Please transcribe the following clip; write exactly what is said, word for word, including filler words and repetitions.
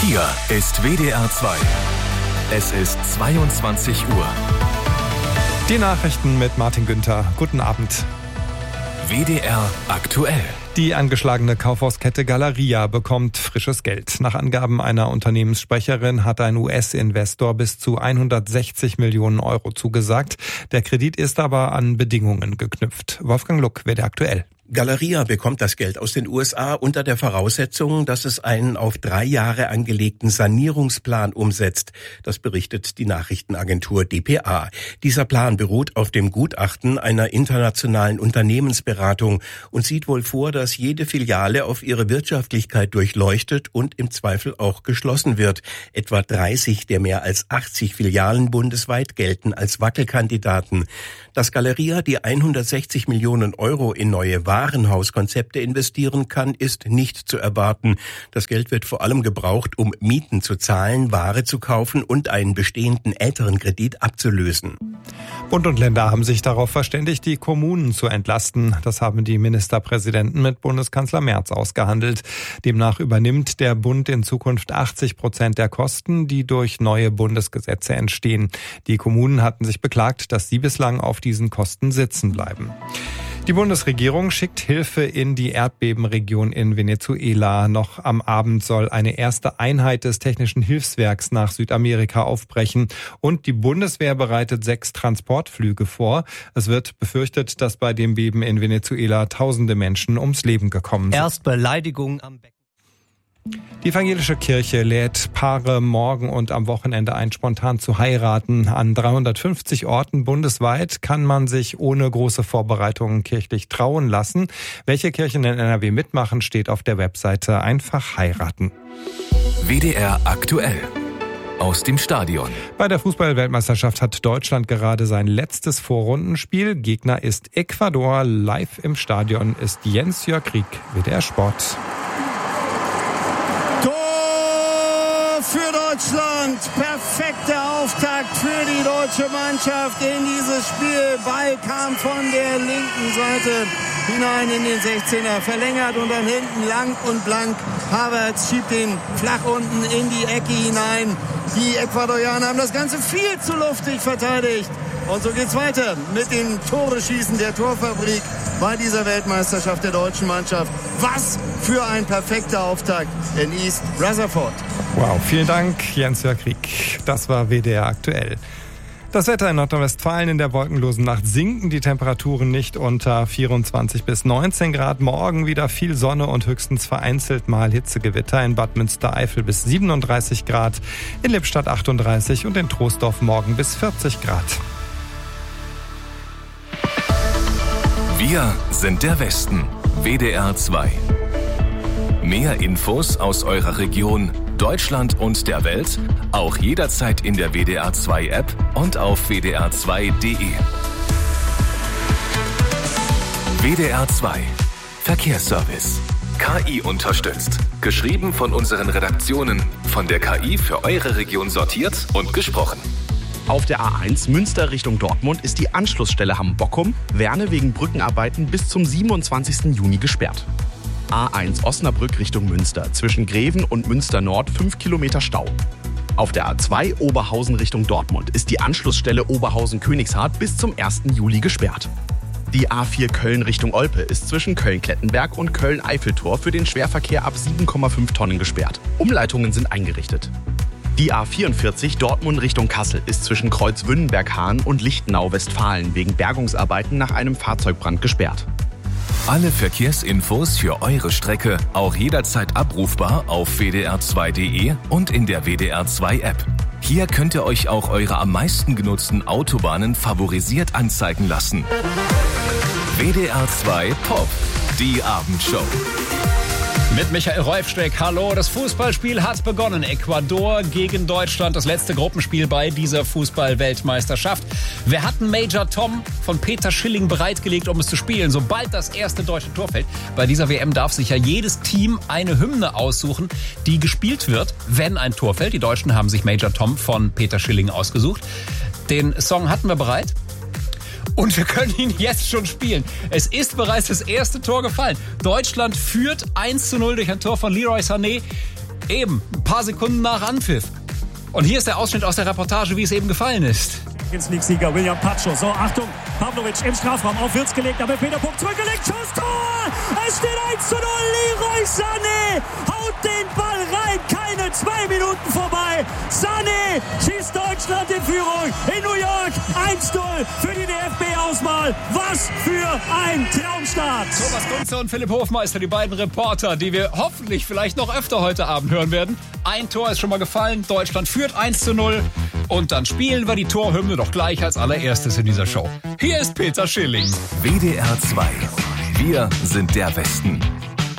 Hier ist W D R zwei. Es ist zweiundzwanzig Uhr. Die Nachrichten mit Martin Günther. Guten Abend. W D R aktuell. Die angeschlagene Kaufhauskette Galeria bekommt frisches Geld. Nach Angaben einer Unternehmenssprecherin hat ein U S-Investor bis zu hundertsechzig Millionen Euro zugesagt. Der Kredit ist aber an Bedingungen geknüpft. Wolfgang Luck, W D R aktuell. Galeria bekommt das Geld aus den U S A unter der Voraussetzung, dass es einen auf drei Jahre angelegten Sanierungsplan umsetzt. Das berichtet die Nachrichtenagentur D P A. Dieser Plan beruht auf dem Gutachten einer internationalen Unternehmensberatung und sieht wohl vor, dass jede Filiale auf ihre Wirtschaftlichkeit durchleuchtet und im Zweifel auch geschlossen wird. Etwa dreißig der mehr als achtzig Filialen bundesweit gelten als Wackelkandidaten. Dass Galeria die hundertsechzig Millionen Euro in neue Warenhauskonzepte investieren kann, ist nicht zu erwarten. Das Geld wird vor allem gebraucht, um Mieten zu zahlen, Ware zu kaufen und einen bestehenden älteren Kredit abzulösen. Bund und Länder haben sich darauf verständigt, die Kommunen zu entlasten. Das haben die Ministerpräsidenten mit Bundeskanzler Merz ausgehandelt. Demnach übernimmt der Bund in Zukunft achtzig Prozent der Kosten, die durch neue Bundesgesetze entstehen. Die Kommunen hatten sich beklagt, dass sie bislang auf diesen Kosten sitzen bleiben. Die Bundesregierung schickt Hilfe in die Erdbebenregion in Venezuela. Noch am Abend soll eine erste Einheit des Technischen Hilfswerks nach Südamerika aufbrechen. Und die Bundeswehr bereitet sechs Transportflüge vor. Es wird befürchtet, dass bei dem Beben in Venezuela tausende Menschen ums Leben gekommen sind. Erst Beleidigung am Becken. Die evangelische Kirche lädt Paare morgen und am Wochenende ein, spontan zu heiraten. An dreihundertfünfzig Orten bundesweit kann man sich ohne große Vorbereitungen kirchlich trauen lassen. Welche Kirchen in N R W mitmachen, steht auf der Webseite Einfach heiraten. W D R aktuell. Aus dem Stadion. Bei der Fußball-Weltmeisterschaft hat Deutschland gerade sein letztes Vorrundenspiel. Gegner ist Ecuador. Live im Stadion ist Jens-Jörg Rieck, W D R Sport. Für Deutschland, perfekter Auftakt für die deutsche Mannschaft in dieses Spiel. Ball kam von der linken Seite hinein in den sechzehner, verlängert und dann hinten lang und blank. Havertz schiebt den flach unten in die Ecke hinein. Die Ecuadorianer haben das Ganze viel zu luftig verteidigt. Und so geht's weiter mit dem Tore-Schießen der Torfabrik bei dieser Weltmeisterschaft der deutschen Mannschaft. Was für ein perfekter Auftakt in East Rutherford. Wow, vielen Dank, Jens-Jörg Rieck. Das war W D R aktuell. Das Wetter in Nordrhein-Westfalen: in der wolkenlosen Nacht sinken die Temperaturen nicht unter vierundzwanzig bis neunzehn Grad. Morgen wieder viel Sonne und höchstens vereinzelt mal Hitzegewitter. In Bad Münstereifel bis siebenunddreißig Grad, in Lippstadt achtunddreißig und in Troisdorf morgen bis vierzig Grad. Wir sind der Westen. W D R zwei. Mehr Infos aus eurer Region, Deutschland und der Welt, auch jederzeit in der W D R zwei App und auf w d r zwei punkt d e. W D R zwei. Verkehrsservice. K I unterstützt. Geschrieben von unseren Redaktionen. Von der K I für eure Region sortiert und gesprochen. Auf der A eins Münster Richtung Dortmund ist die Anschlussstelle Hamm-Bockum, Werne wegen Brückenarbeiten bis zum siebenundzwanzigsten Juni gesperrt. A eins Osnabrück Richtung Münster, zwischen Greven und Münster Nord fünf Kilometer Stau. Auf der A zwei Oberhausen Richtung Dortmund ist die Anschlussstelle Oberhausen-Königshardt bis zum ersten Juli gesperrt. Die A vier Köln Richtung Olpe ist zwischen Köln-Klettenberg und Köln-Eiffeltor für den Schwerverkehr ab sieben Komma fünf Tonnen gesperrt. Umleitungen sind eingerichtet. Die A vierundvierzig Dortmund Richtung Kassel ist zwischen Kreuzwünnenberg-Hahn und Lichtenau-Westfalen wegen Bergungsarbeiten nach einem Fahrzeugbrand gesperrt. Alle Verkehrsinfos für eure Strecke auch jederzeit abrufbar auf w d r zwei punkt d e und in der W D R zwei App. Hier könnt ihr euch auch eure am meisten genutzten Autobahnen favorisiert anzeigen lassen. W D R zwei Pop, die Abendshow. Mit Michael Reufsteck, hallo, das Fußballspiel hat begonnen. Ecuador gegen Deutschland, das letzte Gruppenspiel bei dieser Fußball-Weltmeisterschaft. Wir hatten Major Tom von Peter Schilling bereitgelegt, um es zu spielen, sobald das erste deutsche Tor fällt. Bei dieser W M darf sich ja jedes Team eine Hymne aussuchen, die gespielt wird, wenn ein Tor fällt. Die Deutschen haben sich Major Tom von Peter Schilling ausgesucht. Den Song hatten wir bereit. Und wir können ihn jetzt schon spielen. Es ist bereits das erste Tor gefallen. Deutschland führt eins zu null durch ein Tor von Leroy Sané. Eben, ein paar Sekunden nach Anpfiff. Und hier ist der Ausschnitt aus der Reportage, wie es eben gefallen ist. Champions League-Sieger William Pacho. So, Achtung, Pavlovic im Strafraum, auf Wirtz gelegt, aber Peter Puck zurückgelegt, Schuss, Tor! Es steht eins zu null, Leroy Sané haut den Ball rein, keine zwei Minuten vorbei. Sané schießt Deutschland in Führung in New York, eins zu null für die D F B-Auswahl. Was für ein Traumstart! Thomas Gunzer und Philipp Hofmeister, die beiden Reporter, die wir hoffentlich vielleicht noch öfter heute Abend hören werden. Ein Tor ist schon mal gefallen, Deutschland führt eins zu null und dann spielen wir die Torhymne doch gleich als allererstes in dieser Show. Hier ist Peter Schilling. W D R zwei. Wir sind der Westen.